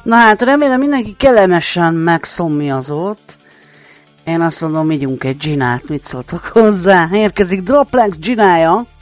Na hát remélem mindenki kellemesen megszomjazott. Én azt mondom, ígyunk egy ginát, mit szóltok hozzá? Érkezik Droplex ginája.